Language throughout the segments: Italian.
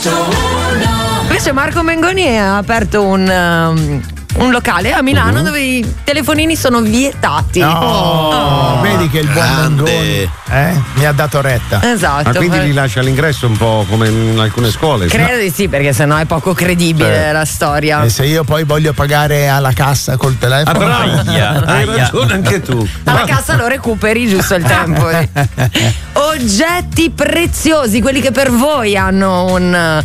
Invece Marco Mengoni ha aperto un locale a Milano dove i telefonini sono vietati. Vedi che il buon Mengoni mi ha dato retta. Esatto. Ma quindi li lascia all'ingresso un po' come in alcune scuole? Credo di sì, perché sennò è poco credibile la storia. E se io poi voglio pagare alla cassa col telefono, hai ragione anche tu. Alla cassa lo recuperi giusto il tempo. Oggetti preziosi, quelli che per voi hanno un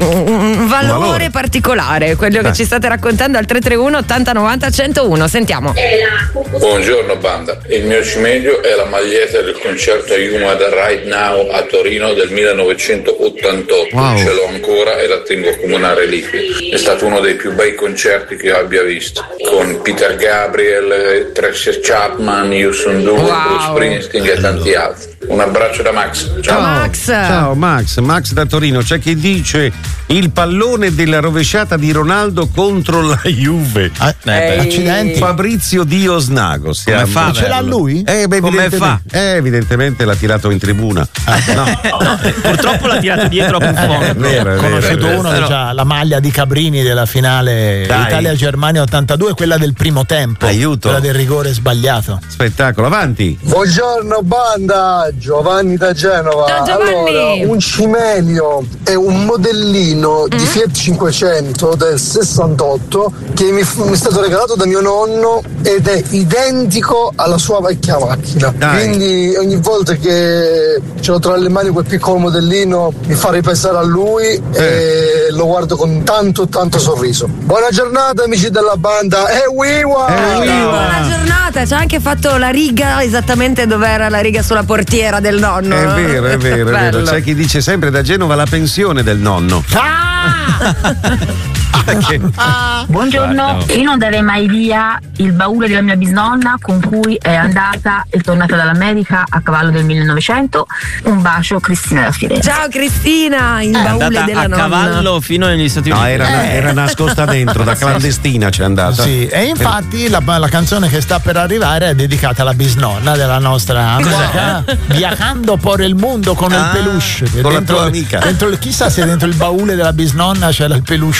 valore particolare, quello che ci state raccontando al 331 80 90 101. Sentiamo. Buongiorno banda, il mio cimelio è la maglietta del concerto Yuma da Right Now a Torino del 1988. Ce l'ho ancora e la tengo come una reliquia. È stato uno dei più bei concerti che io abbia visto, con Peter Gabriel, Tracy Chapman, Houston Doo, Bruce Springsteen e tanti altri. Un abbraccio da Max. Ciao Max. Ciao Max da Torino. C'è chi dice il pallone della rovesciata di Ronaldo contro la Juve. Accidenti. Fabrizio Diosnago. Come fa? Ce l'ha lui? Come fa? Evidentemente l'ha tirato in tribuna. Purtroppo l'ha tirato dietro a Buffon. Ho conosciuto uno che ha la maglia di Cabrini della finale Italia-Germania 82, quella del primo tempo. Aiuto. Quella del rigore sbagliato. Spettacolo, avanti. Buongiorno banda, Giovanni da Genova. Ciao, Giovanni. Allora, un cimelio è un modellino di Fiat 500 del 68 che mi è stato regalato da mio nonno ed è identico alla sua vecchia macchina. Quindi ogni volta che ce l'ho tra le mani quel piccolo modellino mi fa ripensare a lui e lo guardo con tanto sorriso. Buona giornata amici della banda. Buona giornata. Ci ha anche fatto la riga esattamente dove era la riga sulla portiera del nonno. È vero. C'è chi dice sempre da Genova la pensione del nonno. Buongiorno, io non darei mai via il baule della mia bisnonna con cui è andata e tornata dall'America a cavallo del 1900. Un bacio, Cristina da Firenze. Ciao Cristina, il baule della nonna. A cavallo fino negli Stati Uniti. No, era nascosta dentro, da clandestina c'è andata. Sì, e infatti la canzone che sta per arrivare è dedicata alla bisnonna della nostra amica. Viajando por el mundo con il peluche. Con la tua amica. Chissà se dentro il baule della bisnonna c'era il peluche